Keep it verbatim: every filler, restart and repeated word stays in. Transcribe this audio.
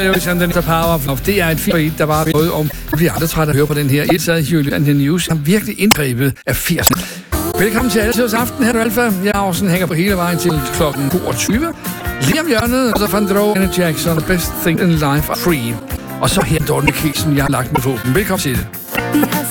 Alexander The Power of det er et film, der var noget om, at vi andre trætte at høre på den her. Et sad Hugh and the News, har virkelig indgrebet af firserne. Velkommen til Altidets Aften, her er Alfa. Jeg også hænger på hele vejen til klokken toogtyve. Lige om hjørnet, så fandt Droge Janet Jackson, The Best Thing in Life er Free. Og så her Dorte Kiksen, jeg har lagt med på. Velkommen til det.